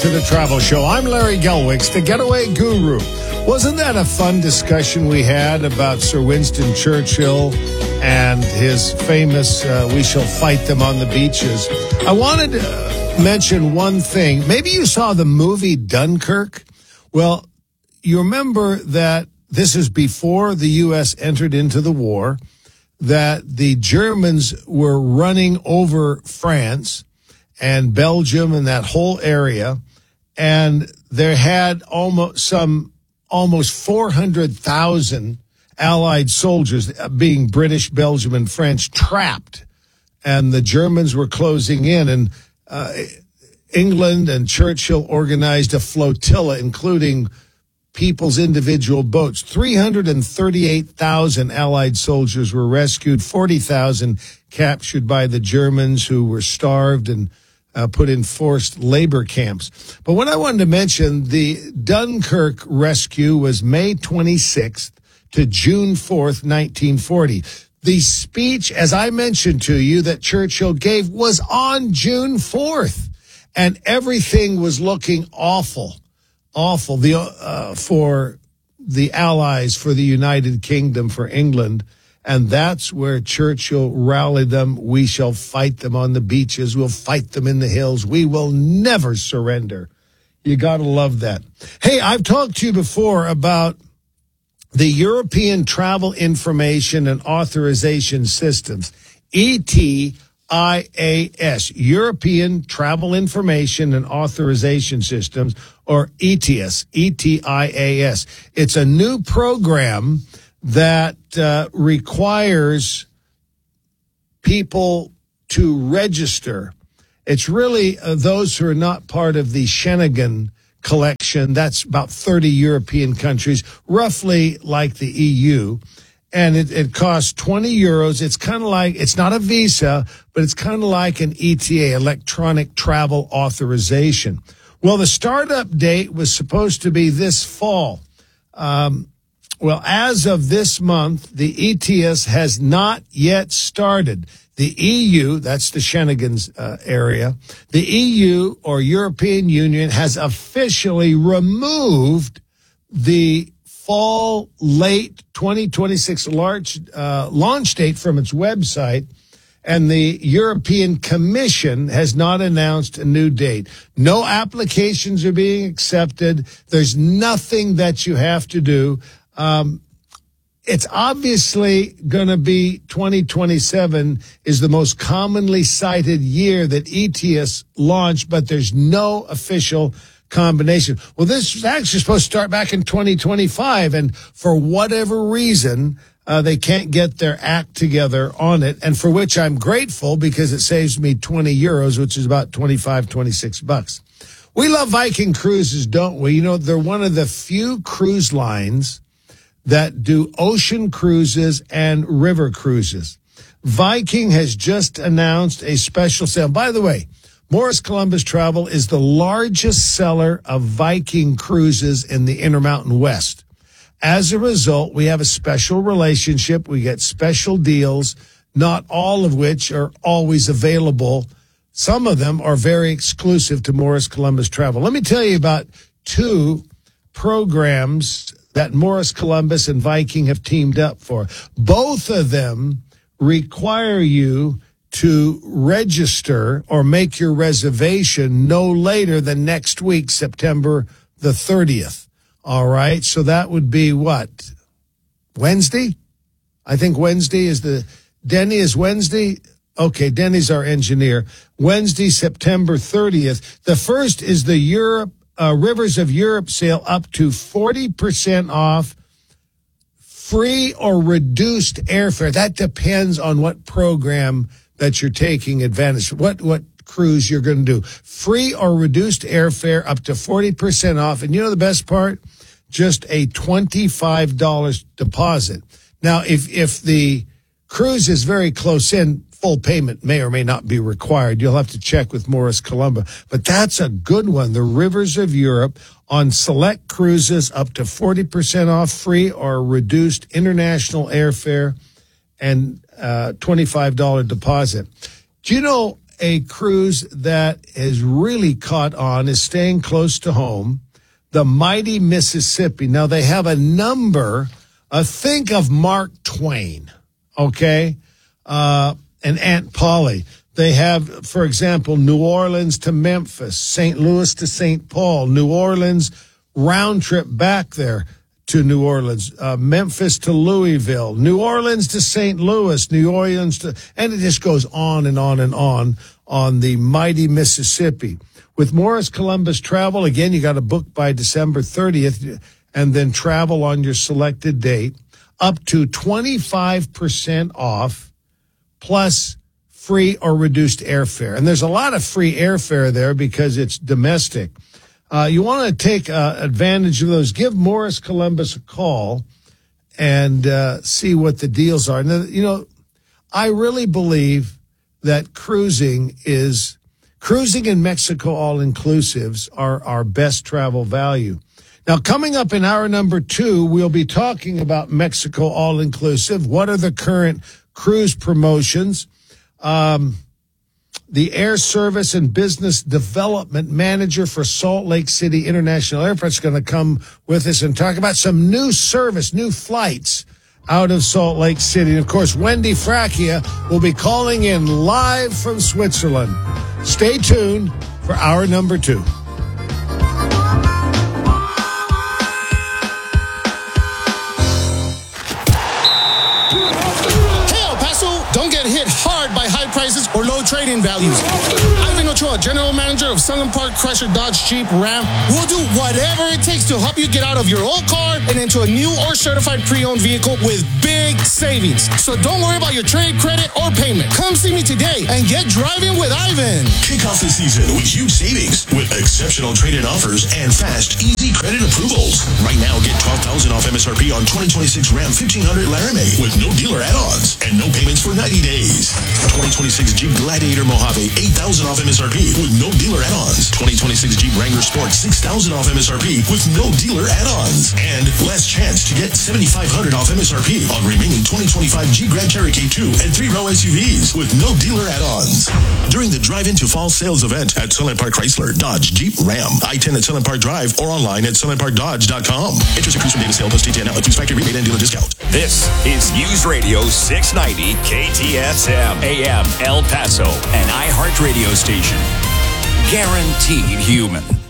to the Travel Show. I'm Larry Gelwicks, the Getaway Guru. Wasn't that a fun discussion we had about Sir Winston Churchill and his famous, we shall fight them on the beaches? I wanted to mention one thing. Maybe you saw the movie Dunkirk. Well, you remember that this is before the U.S. entered into the war, that the Germans were running over France and Belgium and that whole area, and there had almost 400,000 Allied soldiers, being British, Belgium, and French, trapped, and the Germans were closing in, and England and Churchill organized a flotilla, including people's individual boats. 338,000 Allied soldiers were rescued, 40,000 captured by the Germans, who were starved and put in forced labor camps. But what I wanted to mention, the Dunkirk rescue was May 26th to June 4th, 1940. The speech, as I mentioned to you, that Churchill gave was on June 4th, and everything was looking awful for the Allies, for the United Kingdom, for England. And that's where Churchill rallied them. We shall fight them on the beaches. We'll fight them in the hills. We will never surrender. You got to love that. Hey, I've talked to you before about the European Travel Information and Authorization Systems, ETIAS, European Travel Information and Authorization Systems, or ETIAS, ETIAS. It's a new program that requires people to register. It's really those who are not part of the Schengen collection. That's about 30 European countries, roughly like the EU. And it costs 20 euros. It's kind of like, it's not a visa, but it's kind of like an ETA, electronic travel authorization. Well, the startup date was supposed to be this fall. Well, as of this month, the ETIAS has not yet started. The EU, that's the Schengen's area, the EU, or European Union, has officially removed the fall late 2026 launch date from its website, and the European Commission has not announced a new date. No applications are being accepted. There's nothing that you have to do. It's obviously going to be 2027 is the most commonly cited year that ETIAS launched, but there's no official combination. Well, this was actually supposed to start back in 2025, and for whatever reason, they can't get their act together on it, and for which I'm grateful, because it saves me 20 euros, which is about 25, 26 bucks. We love Viking Cruises, don't we? You know, they're one of the few cruise lines that do ocean cruises and river cruises. Viking has just announced a special sale. By the way, Morris Columbus Travel is the largest seller of Viking cruises in the Intermountain West. As a result, we have a special relationship. We get special deals, not all of which are always available. Some of them are very exclusive to Morris Columbus Travel. Let me tell you about two programs that Morris Columbus and Viking have teamed up for. Both of them require you to register or make your reservation no later than next week, September the 30th. All right, so that would be what? Wednesday? I think Wednesday is Denny is Wednesday? Okay, Denny's our engineer. Wednesday, September 30th. The first is the Rivers of Europe sale, up to 40% off, free or reduced airfare. That depends on what program that you're taking advantage of, what cruise you're going to do. Free or reduced airfare, up to 40% off. And you know the best part? Just a $25 deposit. Now, if the cruise is very close in, full payment may or may not be required. You'll have to check with Morris Columbus. But that's a good one. The Rivers of Europe on select cruises, up to 40% off, free or reduced international airfare, and $25 deposit. Do you know a cruise that has really caught on, is staying close to home, the Mighty Mississippi. Now, they have a number. Think of Mark Twain, okay, and Aunt Polly. They have, for example, New Orleans to Memphis, St. Louis to St. Paul, New Orleans round trip back there to New Orleans, Memphis to Louisville, New Orleans to St. Louis, New Orleans to, and it just goes on and on and on the Mighty Mississippi. With Morris Columbus Travel, again, you got to book by December 30th and then travel on your selected date, up to 25% off, plus free or reduced airfare. And there's a lot of free airfare there because it's domestic. You want to take advantage of those. Give Morris Columbus a call and see what the deals are. Now, you know, I really believe that cruising in Mexico all-inclusives are our best travel value. Now, coming up in hour number 2, we'll be talking about Mexico all-inclusive. What are the current cruise promotions? The Air Service and Business Development Manager for Salt Lake City International Airport is going to come with us and talk about some new service, new flights out of Salt Lake City. And, of course, Wendy Fracchia will be calling in live from Switzerland. Stay tuned for hour number 2. Prices or low trade-in values. Ivan Ochoa, General Manager of Sunland Park Chrysler Dodge Jeep Ram, will do whatever it takes to help you get out of your old car and into a new or certified pre-owned vehicle with big savings. So don't worry about your trade, credit, or payment. Come see me today and get driving with Ivan. Kick off the season with huge savings with exceptional trade-in offers and fast, easy credit approvals. Right now, get $12,000 off MSRP on 2026 Ram 1500 Laramie with no dealer add-ons and no payments for 90 days. 2026 Jeep Gladiator Mojave, $8,000 off MSRP with no dealer add-ons. 2026 Jeep Wrangler Sport, $6,000 off MSRP with no dealer add-ons. And last chance to get $7,500 off MSRP on remaining 2025 Jeep Grand Cherokee 2 and 3-row SUVs with no dealer add-ons. During the Drive Into Fall sales event at Sunland Park Chrysler, Dodge, Jeep, Ram, I-10 at Sunland Park Drive, or online at sunlandparkdodge.com. Interest accrues from data sale plus TTN outlet. Use factory rebate and dealer discount. This is News Radio 690 KTSM AM El Paso, an iHeart radio station. Guaranteed human.